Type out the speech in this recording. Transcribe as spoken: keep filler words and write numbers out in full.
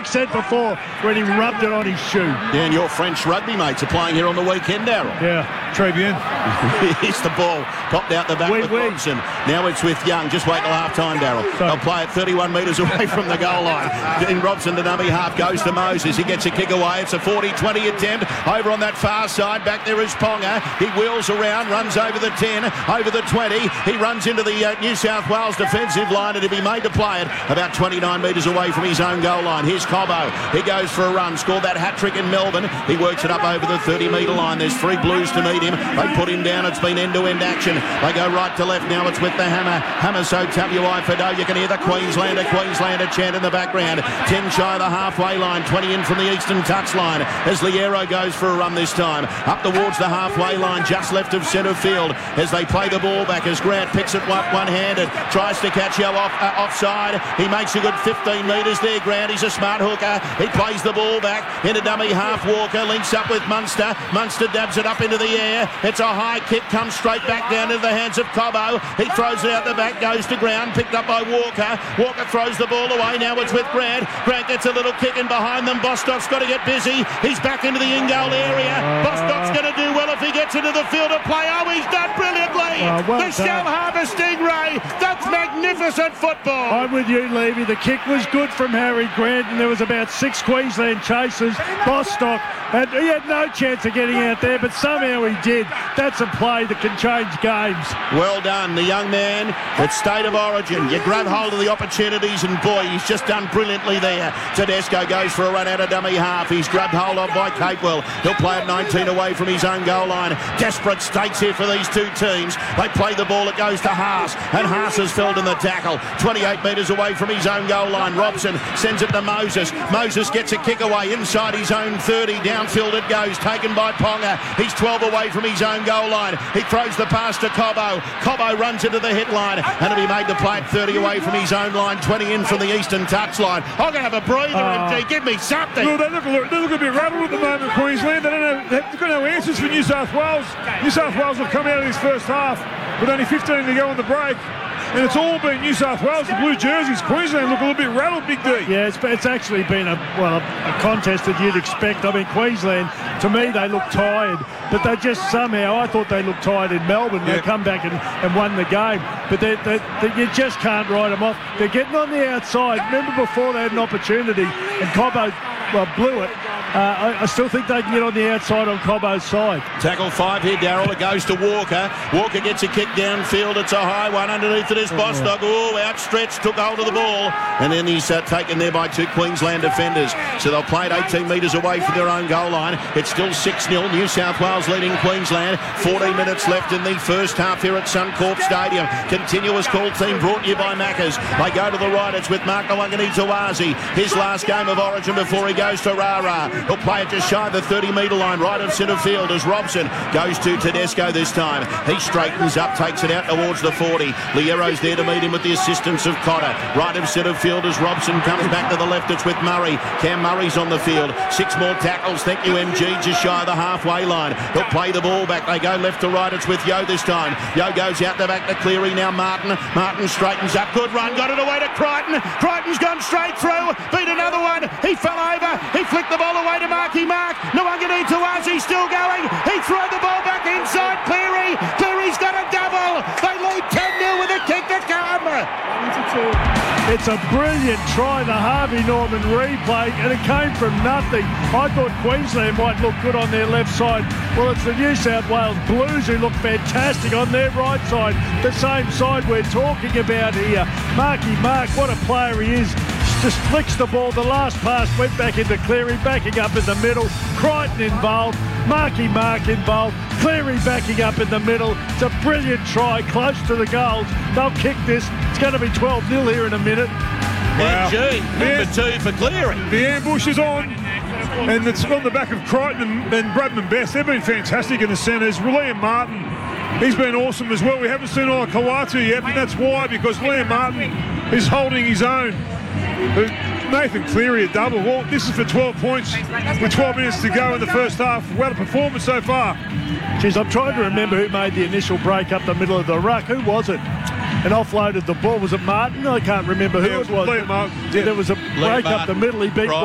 Mick said before when he rubbed it on his shoe. Yeah, and your French rugby mates are playing here on the weekend, Darryl. Yeah, très bien. Here's the ball. Popped out the back Oui, with oui. Robson. Now it's with Young. Just wait till half-time, Darryl. They'll play it thirty-one metres away from the goal line. In Robson to dummy half goes to Moses. He gets a kick away. It's a forty twenty attempt. Over on that far side. Back there is Ponga. He wheels around, runs over the ten, over the twenty. He runs into the uh, New South Wales defensive line, and he'll be made to play it about twenty-nine metres away from his own goal line. Here's Cobbo. He goes for a run. Scored that hat-trick in Melbourne. He works it up over the thirty metre line. There's three Blues to meet him. They put him down. It's been end-to-end action. They go right to left. Now it's with the hammer. Hammer so W I Fido. You can hear the Queenslander, Queenslander chant in the background. ten shy of the halfway line. twenty in from the eastern touchline as Liero goes for a run this time. Up towards the halfway line, just left of centre field as they play the ball back as Grant picks it one- one-handed. Tries to catch Yo off, uh, offside. He makes a good fifteen metres there, Grant. He's a smart hooker. He plays the ball back into dummy half. Walker links up with Munster. Munster dabs it up into the air. It's a high kick, comes straight back down into the hands of Cobbo. He throws it out the back, goes to ground, picked up by Walker. Walker throws the ball away. Now it's with Grant. Grant gets a little kick in behind them. Bostock's got to get busy. He's back into the in-goal area. Bostock's going to do well if he gets into the field of play. Oh, he's done brilliantly. Oh, well the done. Shellharbour Stingray. That's magnificent football. I'm with you, Levy. The kick was good from Harry Grant, and there was about six Queensland chasers. Bostock, and he had no chance of getting out there, but somehow he did. That's a play that can change games. Well done, the young man at State of Origin. You grab hold of the opportunities, and boy, he's just done brilliantly there. Tedesco goes for a run out of dummy half. He's grabbed hold of by Capewell. He'll play it nineteen away from his own goal line. Desperate stakes here for these two teams. They play the ball, it goes to Haas, and Haas has felled in the tackle. twenty-eight metres away from his own goal line. Robson sends it to Moses. Moses gets a kick away inside his own thirty. Downfield it goes, taken by Ponga. He's twelve away from his own goal line. He throws the pass to Cobbo. Cobbo runs into the hit line, and he'll be made to play it thirty away from his own line, twenty in from the eastern touch line. I'm going to have a breather, Oh. M G. Give me something. Well, they look, a little- they look a bit rattled at the moment, Queensland. They don't know, they've got no answers for New South Wales. New South Wales have come out of this first half with only fifteen to go on the break. And it's all been New South Wales, the blue jerseys. Queensland look a little bit rattled, Big D. Yeah, it's, it's actually been a well a contest that you'd expect. I mean, Queensland, to me, they look tired, but they just somehow, I thought they looked tired in Melbourne. They Yeah. come back and, and won the game, but they, they, they, you just can't write them off. They're getting on the outside. Remember before they had an opportunity and Cobbo well, blew it. Uh, I, I still think they can get on the outside on Cobbo's side. Tackle five here, Darryl. It goes to Walker. Walker gets a kick downfield. It's a high one underneath it is Bostock. Oh, outstretched, took hold of the ball. And then he's uh, taken there by two Queensland defenders. So they'll play it eighteen metres away from their own goal line. It's still six nil. New South Wales leading Queensland. fourteen minutes left in the first half here at Suncorp Stadium. Continuous call team brought to you by Maccas. They go to the right. It's with Mark Nawangani-Tawazi. His last game of Origin before he goes to Rara. He'll play it just shy of the thirty metre line, right of centre field as Robson goes to Tedesco this time. He straightens up, takes it out towards the forty. Liero's there to meet him with the assistance of Cotter. Right of centre field as Robson comes back to the left. It's with Murray. Cam Murray's on the field. Six more tackles. Thank you, M G. Just shy of the halfway line. He'll play the ball back. They go left to right. It's with Yo this time. Yo goes out the back to Cleary. Now Martin. Martin straightens up. Good run. Got it away to Crichton. Crichton's gone straight through. Beat another one. He fell over. He flicked the ball away to Marky Mark. Nawangani-Tawazi still going. He threw the ball back inside Cleary. Cleary's got a double. They lead ten nil with a kick to come. It's a brilliant try, the Harvey Norman replay, and it came from nothing. I thought Queensland might look good on their left side. Well, it's the New South Wales Blues who look fantastic on their right side, the same side we're talking about here. Marky Mark, what a player he is. Just flicks the ball. The last pass went back into Cleary, backing up in the middle. Crichton involved. Marky Mark involved. Cleary backing up in the middle. It's a brilliant try, close to the goals. They'll kick this. It's going to be twelve nil here in a minute. Wow. M G, number two for Cleary. The ambush is on, and it's on the back of Crichton and, and Bradman Best. They've been fantastic in the centres. Liam Martin, he's been awesome as well. We haven't seen Ola Kawatu yet, and that's why, because Liam Martin is holding his own. Nathan Cleary a double. Well, this is for twelve points with twelve minutes to go in the first half. What a performance so far. Jeez, I'm trying to remember who made the initial break up the middle of the ruck. Who was it? And offloaded the ball. Was it Martin? I can't remember who Yeah, it was. Liam Martin. Yeah. There was a break up the middle. He beat